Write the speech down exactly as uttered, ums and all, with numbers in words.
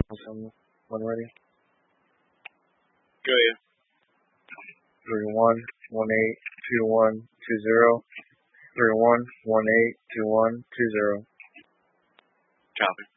Awesome. When ready. Go ahead. Three one one eight two one two zero. Three one one eight two one two zero. Copy.